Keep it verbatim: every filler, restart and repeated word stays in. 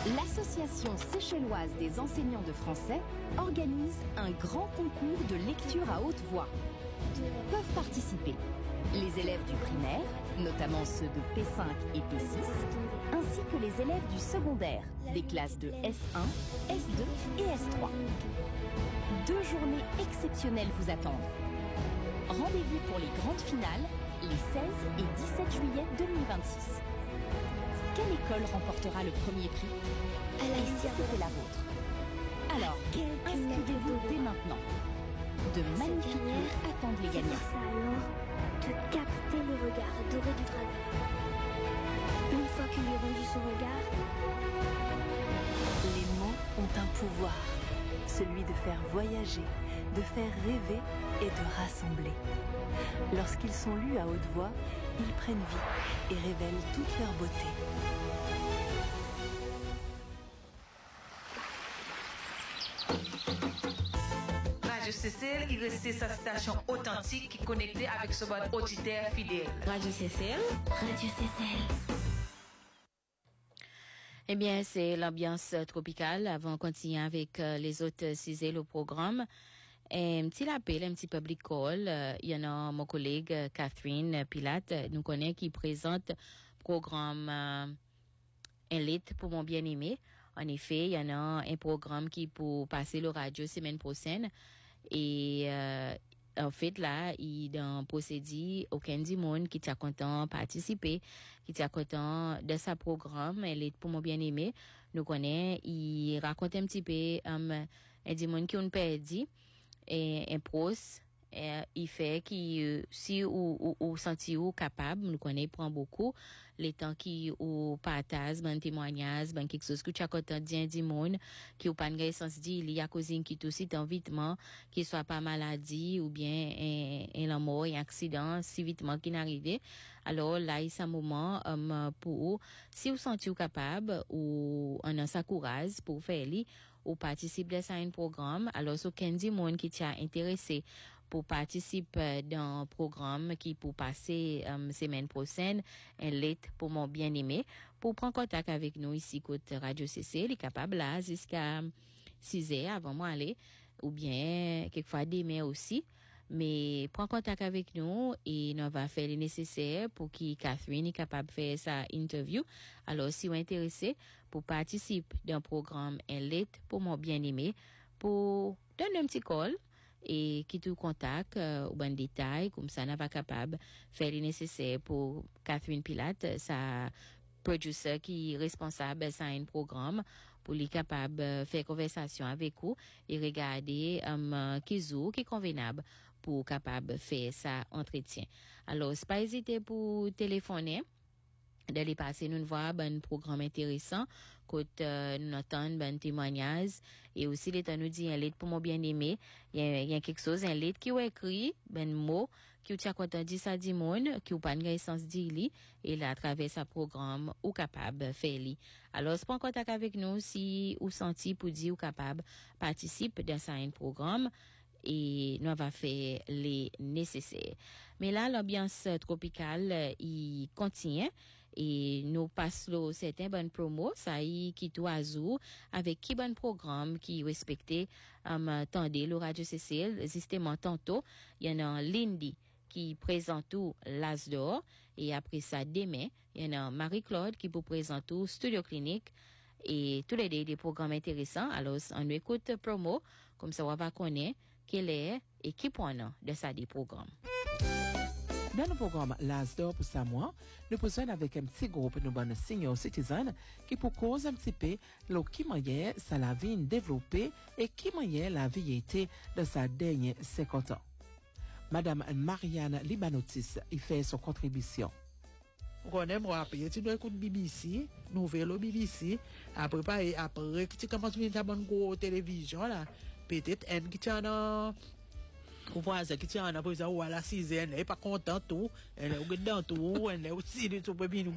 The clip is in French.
L'Association séchelloise des enseignants de français organise un grand concours de lecture à haute voix. Peuvent participer les élèves du primaire, notamment ceux de P cinq et P six, ainsi que les élèves du secondaire, des classes de S un, S deux et S trois. Deux journées exceptionnelles vous attendent. Rendez-vous pour les grandes finales les seize et dix-sept juillet deux mille vingt-six. Quelle école remportera le premier prix? Et si c'était la vôtre? Alors, inscrivez-vous dès maintenant. De magnifiques jeux attendent les gagnants. Ça alors, de capter le regard doré du dragon. Une fois qu'il ait rendu son regard, les mots ont un pouvoir, celui de faire voyager, de faire rêver et de rassembler. Lorsqu'ils sont lus à haute voix, ils prennent vie et révèlent toute leur beauté. Radio Cécile, il reste sa station authentique qui est connectée avec ce bon auditeur fidèle. Radio Cécile. Radio Cécile. Eh bien, c'est l'ambiance tropicale. Avant de continuer avec euh, les autres sujets, le programme. Et un petit appel, un petit public call. Euh, il y en a mon collègue euh, Catherine Pilate, nous connaît, qui présente le programme euh, Elite pour mon bien-aimé. En effet, il y en a un programme qui pour passer le radio semaine prochaine. Et euh, en fait, là, il dans procédé aucun du monde qui t'a content participer, qui t'a content de sa programme, elle est pour mon bien-aimé. Nous connaît, il raconte un petit peu um, un du monde qui on perdu et un pros. Et il fait qui euh, si ou ou, ou senti ou capable, nous connaît prend beaucoup les temps qui ou partage ben témoignage ben quelque chose que tu as content dire du monde qui ou pas de sens dit il y a cause qui tout si vitement qui soit pas maladie ou bien un un la mort un accident si vitement qui n'arrive. Alors là il un moment um, pour si vous senti ou capable ou on a sa courage pour faire li ou participer à un programme. Alors so aucun du monde qui t'a intéressé pour participer dans un programme qui pour passer um, semaine prochaine un late pour mon bien-aimé pour prendre contact avec nous ici côté Radio C C, il est capable là jusqu'à six heures avant moi aller ou bien quelquefois demain aussi, mais prends contact avec nous et nous va faire le nécessaire pour que Catherine est capable de faire sa interview. Alors si vous êtes intéressé pour participer dans un programme un late pour mon bien-aimé, pour donner un petit call et qui te contacte euh, au bon détail comme ça n'a pas capable faire le nécessaire pour Catherine Pilate, sa producer qui est responsable de un programme pour les capable de faire conversation avec vous et regarder um, qui joue qui est convenable pour capable faire ça entretien. Alors c'est pas hésiter pour téléphoner d'aller passer nous voir un programme intéressant côté euh, nous entendre ben témoignage et aussi l'état nous dit un lettre pour mon bien-aimé il y a, y a quelque chose un lettre qui est écrit ben mot qui tu as content dit ça dit monde qui ou pas de sens dit li et là à travers sa programme ou capable faire li. Alors prends contact avec nous si ou senti pour dire ou capable participe dans ça un programme et nous va faire les nécessaires. Mais là l'ambiance tropicale il continue et nous passons certains bonnes promos ça y qui tout azou avec qui bon programme qui respecté um, tendez le Radio Cécile justement tantôt il y en a Lindy qui présente tout l'As d'or et après ça demain il y en a Marie-Claude qui vous présente tout Studio Clinique et tous les deux des programmes intéressants. Alors on écoute promo comme ça on va connaître quel est et qui point de ça des programmes. Dans le programme L'As d'or pour Samoa, nous posons avec un petit groupe de bonnes senior citizens qui pour cause un petit peu le qui moyen ça la vie développée et qui moyen la vie était de sa dernière cinquante ans. Madame Marianne Libanotis y fait son contribution. On aime rappeler, tu dois écouter B B C, nouvelle au B B C, après, après, tu commences à faire une bonne gros télévision, là, peut-être, un qui tient en, ou voisin qui tient en, par exemple, ou à la six, elle n'est pas content tout, elle est au dedans tout, elle est aussi, tu peux bien nous